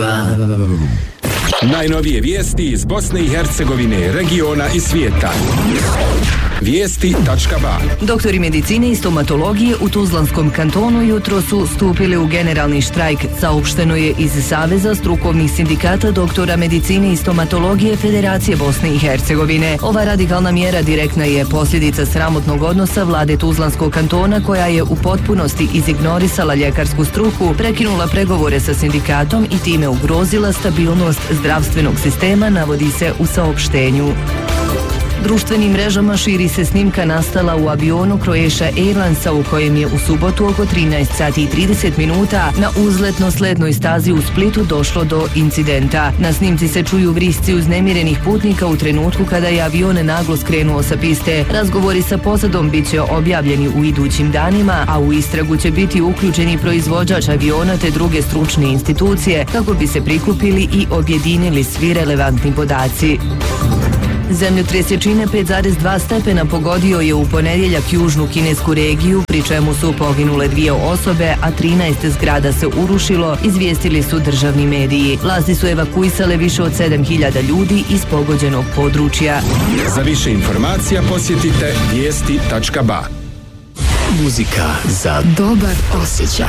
Najnovije vijesti iz Bosne i Hercegovine, regiona i svijeta. Vijesti.ba. Doktori medicine i stomatologije u Tuzlanskom kantonu jutro su stupili u generalni štrajk, saopšteno je iz Saveza strukovnih sindikata doktora medicine i stomatologije Federacije Bosne i Hercegovine. Ova radikalna mjera direktna je posljedica sramotnog odnosa vlade Tuzlanskog kantona, koja je u potpunosti izignorisala ljekarsku struku, prekinula pregovore sa sindikatom i time ugrozila stabilnost zdravstvenog sistema, navodi se u saopštenju. Društvenim mrežama širi se snimka nastala u avionu Croatia Airlinesa, u kojem je u subotu oko 13 sati i 30 minuta na uzletno-sletnoj stazi u Splitu došlo do incidenta. Na snimci se čuju vrisci uznemirenih putnika u trenutku kada je avion naglo skrenuo sa piste. Razgovori sa posadom bit će objavljeni u idućim danima, a u istragu će biti uključeni proizvođač aviona te druge stručne institucije kako bi se prikupili i objedinili svi relevantni podaci. Zemljotres jačine 5,2 stepena pogodio je u ponedjeljak južnu kinesku regiju, pri čemu su poginule 2 osobe, a 13 zgrada se urušilo, izvijestili su državni mediji. Vlasti su evakuisale više od 7.000 ljudi iz pogođenog područja. Za više informacija posjetite vijesti.ba. Muzika za dobar osjećaj.